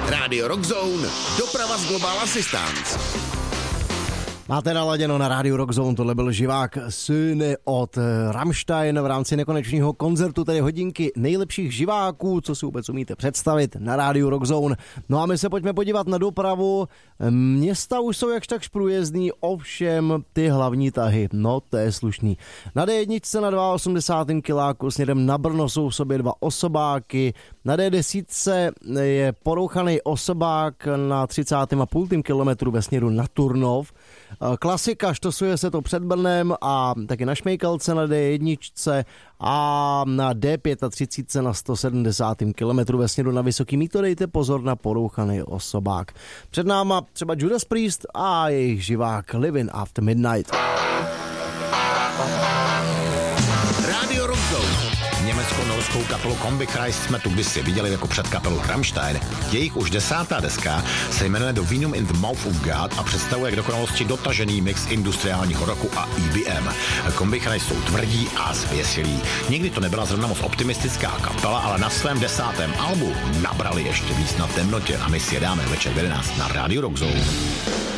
Radio Rock Zone, doprava z Global Assistance. Máte naladěno na rádiu Rock Zone, tohle byl živák Söhne od Rammstein v rámci nekonečného koncertu, tedy hodinky nejlepších živáků, co si vůbec umíte představit na rádiu Rock Zone. No a my se pojďme podívat na dopravu. Města už jsou jakž tak průjezdný, ovšem ty hlavní tahy, no to je slušný. Na D1 na 82. kiláku směrem na Brno jsou v sobě 2 osobáky, na D10 je porouchaný osobák na 30,5 kilometru ve směru na Turnov. Klasika, štosuje se to před Brnem a taky na Šmejkalce na D1 a na D35 na 170. kilometru ve směru na Vysoký Mýto dejte pozor na porouchaný osobák. Před náma třeba Judas Priest a jejich živák Living After Midnight. Radio Rock Zone. Německo-norskou kapelu Combichrist jsme tu kdysi viděli jako předkapelu Rammstein. Jejich už 10. deska se jmenuje The Venom in the Mouth of God a představuje k dokonalosti dotažený mix industriálního roku a EBM. Combichrist jsou tvrdí a zvěsilí. Nikdy to nebyla zrovna moc optimistická kapela, ale na svém 10. albu nabrali ještě víc na temnotě a my si je dáme večer v 11 na Radio Rock Zone.